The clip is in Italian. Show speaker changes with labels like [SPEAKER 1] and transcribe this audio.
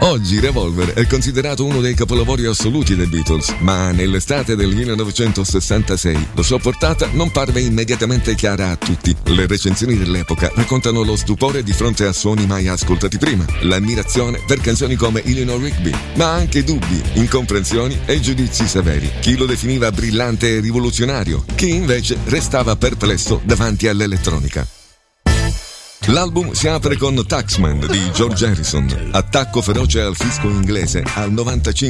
[SPEAKER 1] Oggi Revolver è considerato uno dei capolavori assoluti dei Beatles, ma nell'estate del 1966 la sua portata non parve immediatamente chiara a tutti. Le recensioni dell'epoca raccontano lo stupore di fronte a suoni mai ascoltati prima, l'ammirazione per canzoni come Eleanor Rigby, ma anche dubbi, incomprensioni e giudizi severi. Chi lo definiva brillante e rivoluzionario, chi invece restava perplesso davanti all'elettronica. L'album si apre con Taxman di George Harrison, attacco feroce al fisco inglese al 95.